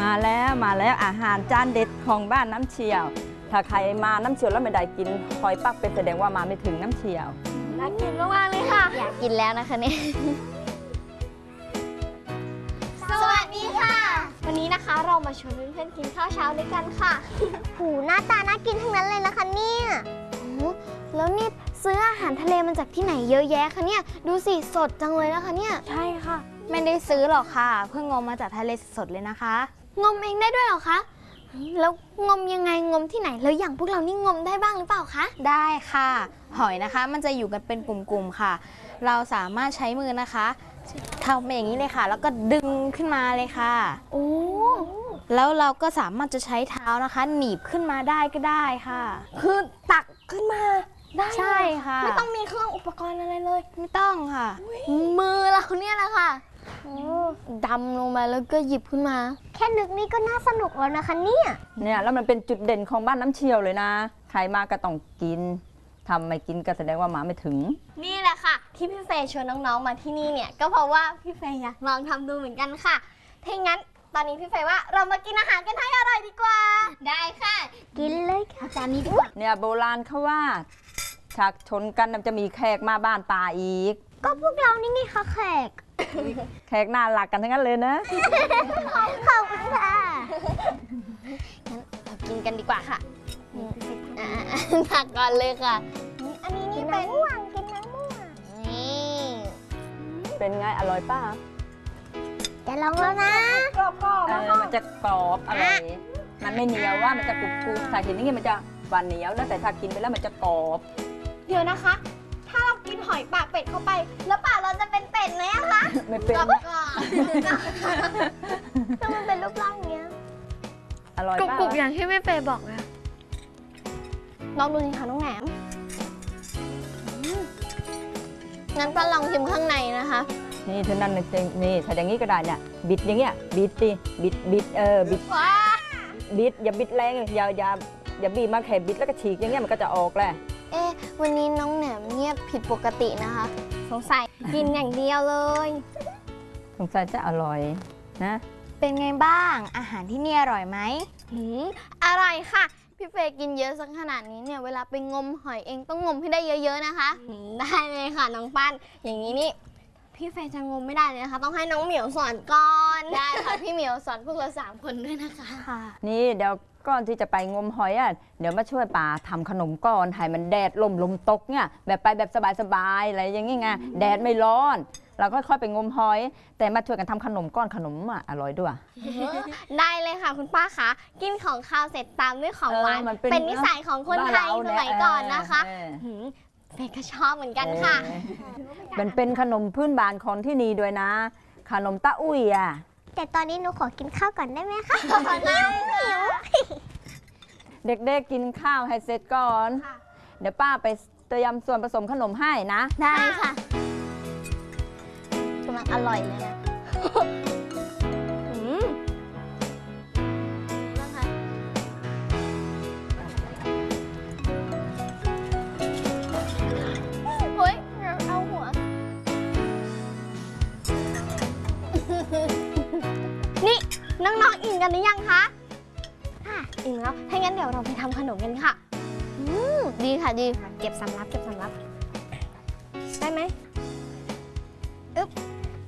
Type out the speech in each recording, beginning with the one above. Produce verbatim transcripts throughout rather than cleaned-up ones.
มาแล้วมาแล้วอาหารจานเด็ดของบ้านน้ำเชียวถ้าใครมาน้ำเชียวแล้วไม่ได้กินหอยปักเป็นแสดงว่ามาไม่ถึงน้ำเชียวน่ากินมากๆเลยค่ะอยากกินแล้วนะคะเนี่ยสวัสดีค่ะวันนี้นะคะเรามาชวนเพื่อนๆกินข้าวเช้าด้วยกันค่ะหูหน้าตาน่ากินทั้งนั้นเลยนะคะเนี่ยแล้วนี่ซื้ออาหารทะเลมาจากที่ไหนเยอะแยะคะเนี่ยดูสิสดจังเลยนะคะเนี่ยใช่ค่ะไม่ได้ซื้อหรอกค่ะเพิ่งงมมาจากทะเลสดเลยนะคะงมเองได้ด้วยหรอคะแล้วงมยังไงงมที่ไหนแล้วอย่างพวกเรานี่งมได้บ้างหรือเปล่าคะได้ค่ะหอยนะคะมันจะอยู่กันเป็นกลุ่มๆค่ะเราสามารถใช้มือนะคะทำเป็นอย่างนี้เลยค่ะแล้วก็ดึงขึ้นมาเลยค่ะโอ้แล้วเราก็สามารถจะใช้เท้านะคะหนีบขึ้นมาได้ก็ได้ค่ะคือตักขึ้นมาได้ใช่ค่ะไม่ต้องมีเครื่องอุปกรณ์อะไรเลยไม่ต้องค่ะมือเราเนี่ยแหละค่ะดำลงมาแล้วก็หยิบขึ้นมาแค่นึกนี่ก็น่าสนุกแล้วนะคะเนี่ยเนี่ยแล้วมันเป็นจุดเด่นของบ้านน้ำเชียวเลยนะใครมาก็ต้องกินทำไม่กินก็แสดงว่ามาไม่ถึงนี่แหละค่ะที่พี่เฟย์ชวนน้องๆมาที่นี่เนี่ยก็เพราะว่าพี่เฟย์อยากลองทำดูเหมือนกันค่ะถ้างั้นตอนนี้พี่เฟย์ว่าเรามากินอาหารกันให้อร่อยดีกว่าได้ค่ะกินเลยค่ะจานนี้ดีกว่าเนี่ยโบราณเขาว่าฉากชนกันจะมีแขกมาบ้านป่าอีกก็พวกเรานี่ไงคะแขกแขกน่ารักกันทั้งนั้นเลยนะขอบคุณค่ะงั้นเรากินกันดีกว่าค่ะตักก่อนเลยค่ะอันนี้นี่เป็นม่วงกินน้ำม่วงนี่เป็นไงอร่อยป่ะจะลองแล้วนะกรอบๆเออมันจะกรอบอร่อยมันไม่เหนียวว่ามันจะกรุบกรุบถ้ากินนี่มันจะหวานเหนียวนะแต่ถ้ากินไปแล้วมันจะกรอบเดี๋ยวนะคะถ้าเรากินหอยปากเป็ดเข้าไปแล้วปากเราจะเป็นเป็ดไหมอะคะไม่เป็นถ้ามันเป็นรูปร่างเนี้ยอร่อยป่ะกรุบๆอย่างที่แม่เฟย์บอกเลยลองดูสิคะน้องแหนมงั้นป้าลองชิมข้างในนะคะนี่เท่านั้นจริงนี่ถ้าอย่างนี้ก็ได้เนี่ยบิดอย่างเงี้ยบิดดิบิดบิดเออบิดบิดอย่าบิดแรงอย่าอย่าอย่าบีบมาแค่บิดแล้วก็ฉีกอย่างเงี้ยมันก็จะออกแหละเอ๊ะวันนี้น้องแหนมเงียบผิดปกตินะคะสงสัยกินอย่างเดียวเลยสงสัยจะอร่อยนะเป็นไงบ้างอาหารที่นี่อร่อยไหมหืมอร่อยค่ะพี่เฟย์กินเยอะสักขนาดนี้เนี่ยเวลาไปงมหอยเองต้องงมให้ได้เยอะๆนะคะได้เลยค่ะน้องปั้นอย่างนี้นี่พี่เฟย์จะงมไม่ได้เลยนะคะต้องให้น้องเหมียวสอนก่อนได้ค่ะพี่เหมียวสอนพวกเราสามคนด้วยนะคะค่ะนี่เดี๋ยวก่อนที่จะไปงมหอยอ่ะเดี๋ยวมาช่วยป่าทำขนมก่อนให้มันแดดลมลมตกเนี่ยแบบไปแบบสบายๆอะไรอย่างงี้ไงแดดไม่ร้อนเราค่อยๆไปงมหอยแต่มาช่วยกันทำขนมก้อนขนมอ่ะอร่อยด้วยได้เลยค่ะคุณป้าคะกินของข้าวเสร็จตามด้วยของหวานเป็นนิสัยของคนไทยสมัยก่อนนะคะเฟย์ก็ชอบเหมือนกันค่ะมันเป็นขนมพื้นบ้านของที่นี่ด้วยนะขนมตะอุ้ยอ่ะแต่ตอนนี้หนูขอกินข้าวก่อนได้ไหมคะหิวเด็กๆกินข้าวให้เสร็จก่อนเดี๋ยวป้าไปเตรียมส่วนผสมขนมให้นะได้ค่ะกำลังอร่อยเลยนะอืมนะคะเฮ้ยเอาหัวนี่น้องๆอิ่มกันหรือยังคะค่ะอิ่มแล้วถ้างั้นเดี๋ยวเราไปทำขนมกันค่ะอืมดีค่ะดีเก็บสำรับเก็บสำรับได้ไหมอึ๊บ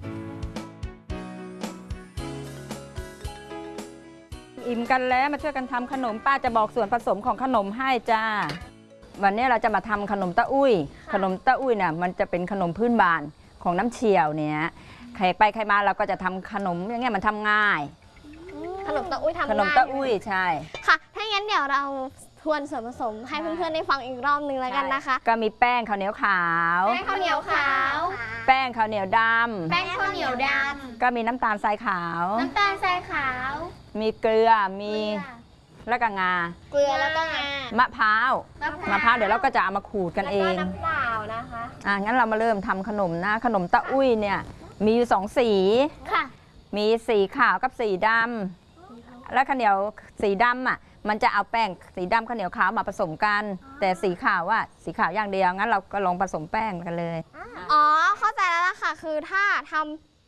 อิ่มกันแล้วมาช่วยกันทำขนมป้าจะบอกส่วนผสมของขนมให้จ้าวันนี้เราจะมาทำขนมตะอุ้ยขนมตะอุ้ยเนี่ยมันจะเป็นขนมพื้นบ้านของน้ำเชียวเนี่ยใครไปใครมาเราก็จะทำขนมอย่างเงี้ยมันทำง่ายขนมตะอุ้ยทำง่ายขนมตะอุ้ยใช่ค่ะถ้างั้นเดี๋ยวเราทวนส่วนผสมให้เพื่อนๆได้ฟังอีกรอบนึงแล้วกันนะคะก็มีแป้งข้าวเหนียวขาวแป้งข้าวเหนียวขาวแป้งข้าวเหนียวดำแป้งข้าวเหนียวดำก็มีน้ำตาลทรายขาวน้ำตาลทรายขาวมีเกลือมีแล้วก็งาเกลือแล้วก็งามะพร้าวมะพร้าวเดี๋ยวเราก็จะเอามาขูดกันเองน้ำเปล่านะคะอ่ะงั้นเรามาเริ่มทำขนมนะขนมตะอุ้ยเนี่ยมีอยู่สองสีค่ะมีสีขาวกับสีดำแล้วข้าวเหนียวสีดำอ่ะมันจะเอาแป้งสีดำข้าวเหนียวขาวมาผสมกันแต่สีขาวว่าสีขาวอย่างเดียวงั้นเราก็ลองผสมแป้งกันเลยอ๋อเข้าใจแล้วล่ะค่ะคือถ้าทำ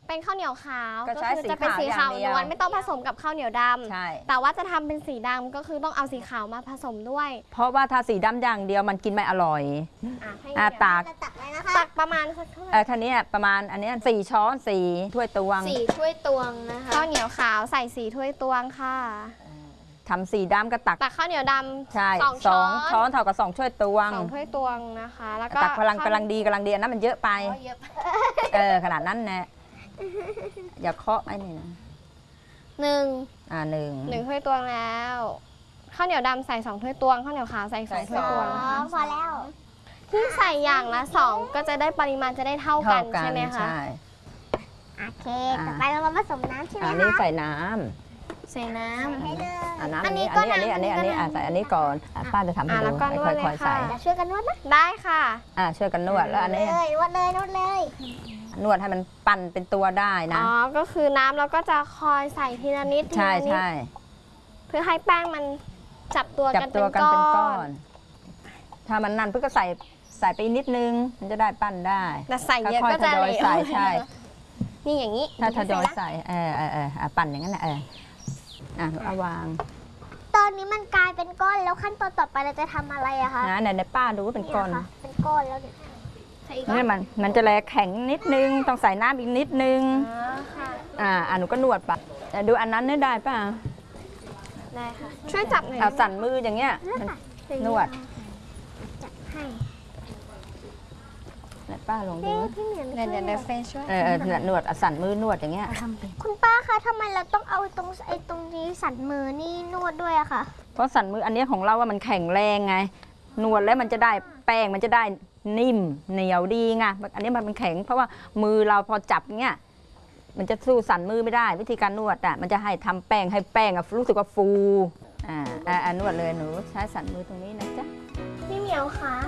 เป็นข้าวเหนียวขาวก็ก็ใช้คือจะเป็นสีสีขาขาว วอย่างเดียวล้วนไม่ต้องผสมกับข้าวเหนียวดใช่ำแต่ว่าจะทำเป็นสีดำก็คือต้องเอาสีขาวมาผสมด้วยเพราะว่าถ้าสีดำอย่างเดียวมันกินไม่อร่อยอ่ะให้อ่ะเดี๋ยวตักตักเลยนะคะตักประมาณสักเท่าไหเอร่อคันนี้ประมาณอันนี้สี่ช้อนสี่ถ้วยตวงสี่ถ้วยตวงนะคะข้าวเหนียวขาวใส่สี่ถ้วยตวงค่ะทำสีดำก็ตักตักข้าวเหนียวดำใช่สองสช้ออง นช้อนเท่ากับสองถ้วยตวงสองถ้วยตวงนะคะ แล้วก็ตักกำลังกำลังดีกำลังดีอันนั้นมันเยอะไปอ๋อเยอะไปเออขนาดนั้นแน่อย่าเคาะไอ้นี่นะหนึ่งอ่าหนึ่งหนึ่งถ้วยตวงแล้วข้าวเหนียวดำใส่สองถ้วยตวงข้าวเหนียวขาวใส่สองถ้วยตวงพอแล้วที่ใส่อย่างละสองก็จะได้ปริมาณจะได้เท่ากัเท่าน กันใช่ไหมคะใช่โอเค ต่อไปเรามาผสมน้ำใช่ไหมอันนี้คะใส่น้ใส่น้ให้เลยำอ่าน้ำอัอันนนี้นี้ก็อันนี้อันนี้อันนี้น้ำอ่ะใส่อันนี้ก่อนอ่ะป้าจะทำให้อ่ะแล้ดูวก็นวดค่อยๆเลยค่ะใส่จะช่วยกันนวดไหมำได้ค่ะอ่าช่วยกันนวดแล้วอันนี้เลยนวดเลยนวดเลยนวดให้มันปั่นเป็นตัวได้นะอ๋อ ก็คือน้ำเราก็จะคอยใส่ทีละนิดทีใช่ละนิดใช่เพื่อให้แป้งมันจับตัวจับกันตัวเป็นกันเป็นก้ก้ออน น ถ้ามันนั่นเพื่อก็ใส่ใส่ไปนิดนึง มันจะได้ปั้นได้แต่ใส่เยอะค่อยก็ๆทจะยอยเหลวใส่ใช่นี่อย่างนี้ถ้าทยอยใส่เออเออเอออ่ะปั่นอย่างนั้นนะเอออ่ะเอาวางตอนนี้มันกลายเป็นก้อนแล้วขั้นตอนต่อไปเราจะทำอะไรอะคะนะในในป้าดูว่าเป็นก้อนยค่ะเป็นก้อนแล้วเนี่ยใส่อีกก้อนี่นมันมันจะแลแข็งนิดนึงต้องใส่น้ำอีกนิดนึงอ๋อค่ะอ่าอ่ะหนูก็นวดปะแต่ดูอันนั้นนี่ได้ป่ะได้ค่ะ ช่วยจับหน่อยเอาสั่นมืออย่างเงี้ยมันนวดจัดให้เนี่ยป้าลองดูเอ๊ะพี่เหมียวเดี๋ยวเดี๋ยวเดี๋ยวเฟซช่วยเออเออเนี่ยนวดอ่ะสั่นมือนวดอย่างเงี้ยคุณป้าคะทำไมเราต้องเอาตรงไอ้ตรงนี้สันมือนี่นวดด้วยอะคะเพราะสั่นมืออันเนี้ยของเราว่ามันแข็งแรงไง นวดแล้วมันจะได้แป้งมันจะได้นิ่มเหนียวดีไงอันนี้มันเป็นแข็งเพราะว่ามือเราพอจับเงี้ยมันจะสู้สั่นมือไม่ได้ วิธีการนวดอ่ะมันจะให้ทำแป้งให้แป้งอ่ะรู้สึกว่าฟูอ่าอ่าอ่านวดเลยหนูใช้สั่นมือตรงนี้นะจ๊ะพี่เหมียวคะ